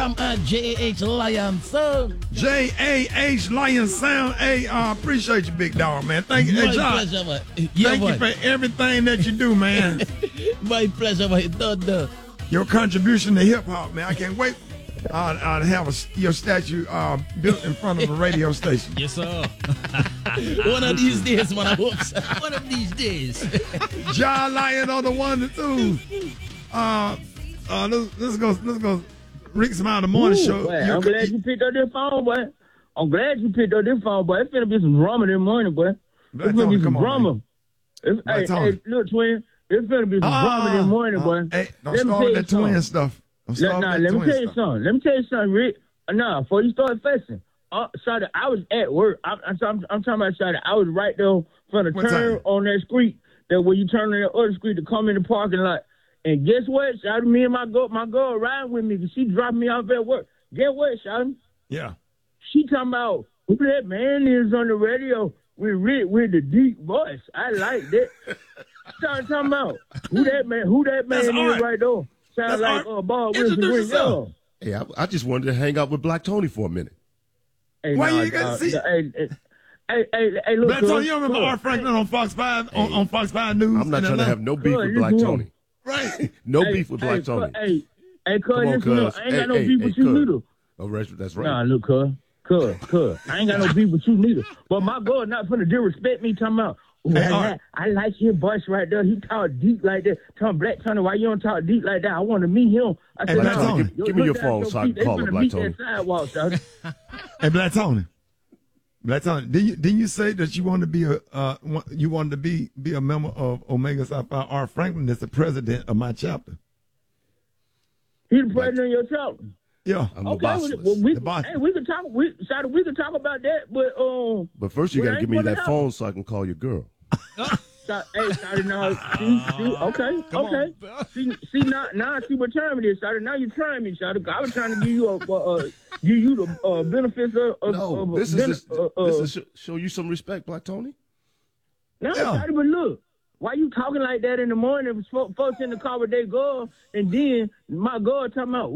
I'm J.A.H. Lion Sound. J.A.H. Lion Sound. Hey, appreciate you, big dog, man. Thank you. Hey, John, thank you for everything that you do, man. My pleasure, my daughter. Your contribution to hip-hop, man. I can't wait to have your statue built in front of a radio station. Yes, sir. One of these days, man, I hope so. One of these days. John Lion on the 1 and 2. Let's go. Rick Smile, the morning show. Boy, I'm glad you picked up this phone, boy. It's finna be some drama this morning, boy. It's finna be some drama. Hey, look, twin. It's finna be some drama this morning, boy. Hey, don't start with that twin stuff. Let me tell you something, Rick. Before you start fussing. Shawty, I was at work. I'm talking about Shawty. I was right there for the turn on that street. That when you turn on that other street to come in the parking lot. And guess what, Shawty? Me and my girl riding with me because she dropped me off at work. Guess what, Shawty? Yeah. She talking about who that man is on the radio with the deep voice. I like that. Talking about who that man is right there. Sounds like Bob Wilson. Hey, I just wanted to hang out with Black Tony for a minute. Hey, why you got to see? Hey, look. Black Tony, you remember R. Franklin on Fox 5 on Fox 5 News? I'm not trying to have no beef with Black Tony. Right. No beef with Black Tony. Hey, cuz, I ain't got no beef with you neither. Oh, that's right. Nah, look, cuz. I ain't got no beef with you neither. But my girl not finna disrespect me talking about, I like his voice right there. He talk deep like that. Tell Black Tony, why you don't talk deep like that? I want to meet him. I said, Black Tony, give me your phone so I can call him, Black Tony. Hey, Black Tony. Didn't you say that you wanted to be a member of Omega Psi Phi? R. Franklin is the president of my chapter. He's the president of your chapter. Yeah. I'm the boss. We can talk. We can talk about that, but first you got to give me that phone so I can call your girl. Sorry, no. Okay. See, now see what time it is, Sorry. Now you're trying me, Sorry. I was trying to give you the benefits of this is show you some respect, Black Tony. No, Sorry, but look. Why you talking like that in the morning? Folks in the car with their girl, and then my girl talking about